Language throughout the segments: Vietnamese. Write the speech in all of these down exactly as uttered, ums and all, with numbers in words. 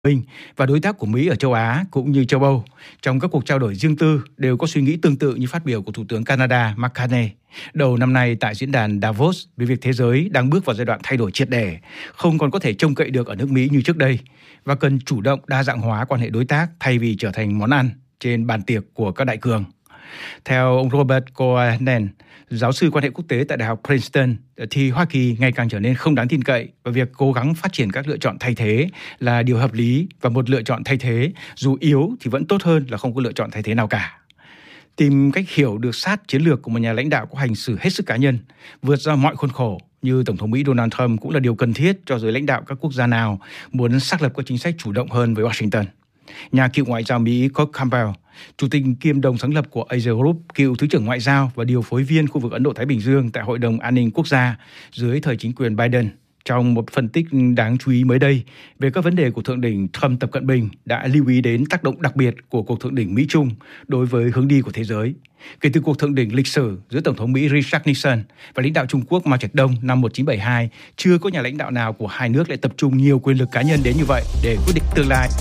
Minh và đối tác của Mỹ ở châu Á cũng như châu Âu trong các cuộc trao đổi riêng tư đều có suy nghĩ tương tự như phát biểu của Thủ tướng Canada Mark Carney đầu năm nay tại diễn đàn Davos về việc thế giới đang bước vào giai đoạn thay đổi triệt để, không còn có thể trông cậy được ở nước Mỹ như trước đây và cần chủ động đa dạng hóa quan hệ đối tác thay vì trở thành món ăn trên bàn tiệc của các đại cường. Theo ông Robert Cohen, giáo sư quan hệ quốc tế tại Đại học Princeton, thì Hoa Kỳ ngày càng trở nên không đáng tin cậy và việc cố gắng phát triển các lựa chọn thay thế là điều hợp lý, và một lựa chọn thay thế dù yếu thì vẫn tốt hơn là không có lựa chọn thay thế nào cả. Tìm cách hiểu được sát chiến lược của một nhà lãnh đạo có hành xử hết sức cá nhân, vượt ra mọi khuôn khổ như Tổng thống Mỹ Donald Trump cũng là điều cần thiết cho giới lãnh đạo các quốc gia nào muốn xác lập các chính sách chủ động hơn với Washington. Nhà cựu ngoại giao Mỹ Kurt Campbell, chủ tịch kiêm đồng sáng lập của Asia Group, cựu thứ trưởng ngoại giao và điều phối viên khu vực Ấn Độ-Thái Bình Dương tại Hội đồng An ninh Quốc gia dưới thời chính quyền Biden, trong một phân tích đáng chú ý mới đây về các vấn đề của Thượng đỉnh Trump Tập Cận Bình đã lưu ý đến tác động đặc biệt của cuộc thượng đỉnh Mỹ-Trung đối với hướng đi của thế giới. Kể từ cuộc thượng đỉnh lịch sử giữa Tổng thống Mỹ Richard Nixon và lãnh đạo Trung Quốc Mao Trạch-đông năm một nghìn chín trăm bảy mươi hai, chưa có nhà lãnh đạo nào của hai nước lại tập trung nhiều quyền lực cá nhân đến như vậy để quyết định tương lai.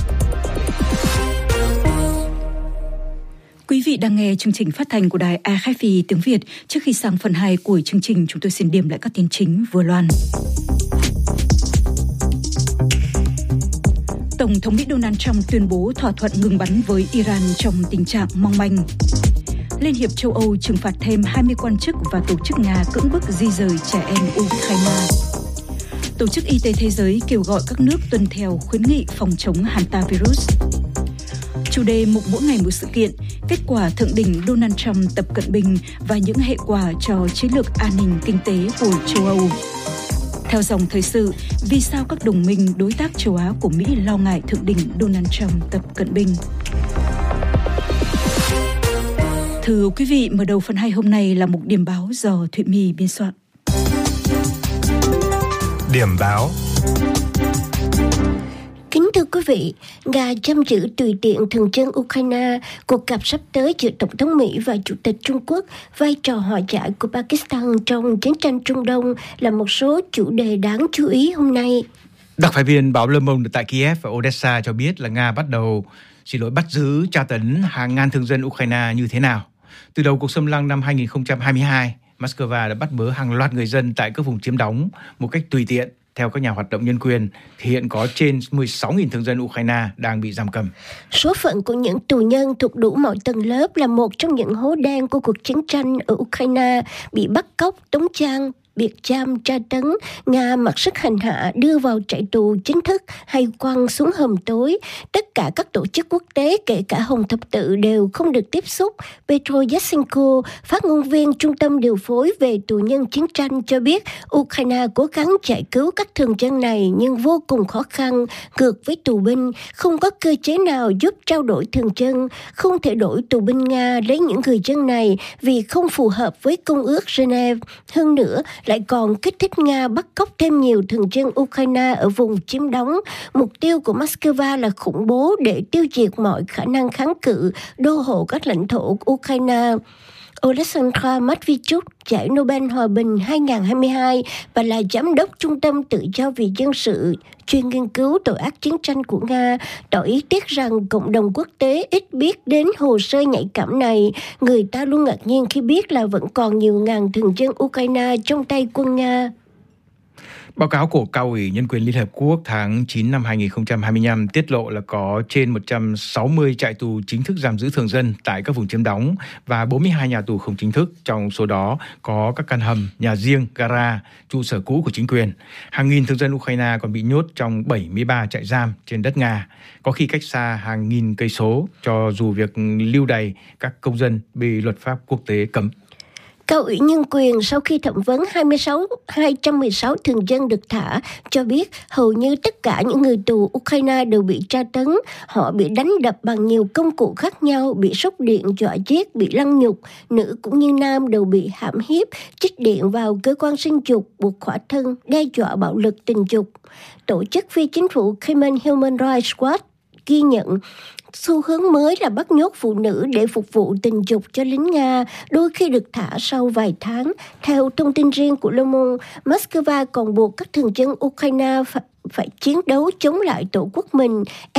Quý vị đang nghe chương trình phát thanh của đài a ép pê tiếng Việt. Trước khi sang phần hai của chương trình, chúng tôi xin điểm lại các tin chính vừa loan. Tổng thống Mỹ Donald Trump tuyên bố thỏa thuận ngừng bắn với Iran trong tình trạng mong manh. Liên hiệp châu Âu trừng phạt thêm hai mươi quan chức và tổ chức Nga cưỡng bức di rời trẻ em Ukraine. Tổ chức Y tế Thế giới kêu gọi các nước tuân theo khuyến nghị phòng chống hantavirus. Chủ đề mục mỗi ngày một sự kiện, kết quả thượng đỉnh Donald Trump Tập Cận Bình và những hệ quả cho chiến lược an ninh kinh tế của châu Âu. Theo dòng thời sự, vì sao các đồng minh đối tác châu Á của Mỹ lo ngại thượng đỉnh Donald Trump Tập Cận Bình? Thưa quý vị, mở đầu phần hai hôm nay là mục điểm báo do Thụy My biên soạn. Điểm báo. Kính thưa quý vị, Nga chăm giữ tùy tiện thường dân Ukraine, cuộc gặp sắp tới giữa Tổng thống Mỹ và Chủ tịch Trung Quốc, vai trò hòa giải của Pakistan trong chiến tranh Trung Đông là một số chủ đề đáng chú ý hôm nay. Đặc phái viên báo Le Monde tại Kiev và Odessa cho biết là Nga bắt đầu, xin lỗi, bắt giữ, tra tấn hàng ngàn thường dân Ukraine như thế nào. Từ đầu cuộc xâm lăng năm hai không hai hai, Moscow đã bắt bớ hàng loạt người dân tại các vùng chiếm đóng một cách tùy tiện. Theo các nhà hoạt động nhân quyền, thì hiện có trên mười sáu nghìn thường dân Ukraine đang bị giam cầm. Số phận của những tù nhân thuộc đủ mọi tầng lớp là một trong những hố đen của cuộc chiến tranh ở Ukraine, bị bắt cóc, tống giam, biệt giam, tra tấn, Nga mặc sức hành hạ đưa vào trại tù chính thức hay quăng xuống hầm tối. Tất cả các tổ chức quốc tế, kể cả Hồng Thập Tự, đều không được tiếp xúc. Petro Yashchenko, phát ngôn viên Trung tâm điều phối về tù nhân chiến tranh, cho biết Ukraine cố gắng giải cứu các thường dân này nhưng vô cùng khó khăn. Ngược với tù binh, không có cơ chế nào giúp trao đổi thường dân, không thể đổi tù binh Nga lấy những người dân này vì không phù hợp với Công ước Geneva. Hơn nữa, lại còn kích thích Nga bắt cóc thêm nhiều thường dân Ukraine ở vùng chiếm đóng. Mục tiêu của Moscow là khủng bố để tiêu diệt mọi khả năng kháng cự, đô hộ các lãnh thổ của Ukraine. Olesandra Matvichuk, giải Nobel Hòa bình hai không hai hai và là giám đốc Trung tâm Tự do vì Dân sự, chuyên nghiên cứu tội ác chiến tranh của Nga, tỏ ý tiếc rằng cộng đồng quốc tế ít biết đến hồ sơ nhạy cảm này. Người ta luôn ngạc nhiên khi biết là vẫn còn nhiều ngàn thường dân Ukraine trong tay quân Nga. Báo cáo của Cao ủy Nhân quyền Liên Hợp Quốc tháng chín năm hai không hai lăm tiết lộ là có trên một trăm sáu mươi trại tù chính thức giam giữ thường dân tại các vùng chiếm đóng và bốn mươi hai nhà tù không chính thức. Trong số đó có các căn hầm, nhà riêng, gara, trụ sở cũ của chính quyền. Hàng nghìn thường dân Ukraine còn bị nhốt trong bảy mươi ba trại giam trên đất Nga, có khi cách xa hàng nghìn cây số, cho dù việc lưu đày các công dân bị luật pháp quốc tế cấm. Cao ủy Nhân quyền sau khi thẩm vấn hai trăm mười sáu thường dân được thả cho biết hầu như tất cả những người tù Ukraine đều bị tra tấn. Họ bị đánh đập bằng nhiều công cụ khác nhau, bị sốc điện, dọa giết, bị lăng nhục. Nữ cũng như nam đều bị hãm hiếp, chích điện vào cơ quan sinh dục, buộc khỏa thân, đe dọa bạo lực tình dục. Tổ chức phi chính phủ Cayman Human Rights Watch ghi nhận xu hướng mới là bắt nhốt phụ nữ để phục vụ tình dục cho lính Nga, đôi khi được thả sau vài tháng. Theo thông tin riêng của Le Monde, Moscow còn buộc các thường dân Ukraine phải chiến đấu chống lại tổ quốc mình.